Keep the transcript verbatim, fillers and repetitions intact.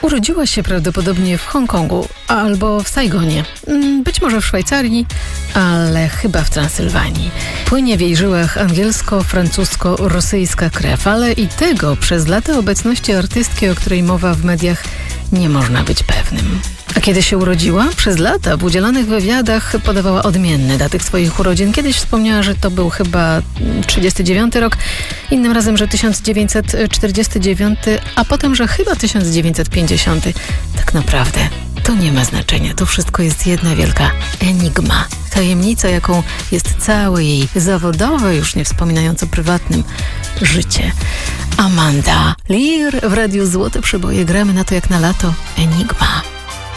Urodziła się prawdopodobnie w Hongkongu albo w Saigonie, być może w Szwajcarii, ale chyba w Transylwanii. Płynie w jej żyłach angielsko-francusko-rosyjska krew, ale i tego przez lata obecności artystki, o której mowa w mediach, nie można być pewnym. A kiedy się urodziła? Przez lata w udzielonych wywiadach podawała odmienne daty swoich urodzin. Kiedyś wspomniała, że to był chyba trzydziesty dziewiąty rok, innym razem, że tysiąc dziewięćset czterdziesty dziewiąty, a potem, że chyba tysiąc dziewięćset pięćdziesiąty. Tak naprawdę to nie ma znaczenia. To wszystko jest jedna wielka enigma. Tajemnica, jaką jest całe jej zawodowe, już nie wspominając o prywatnym, życie. Amanda Lear w Radiu Złote Przeboje. Gramy na to jak na lato. Enigma.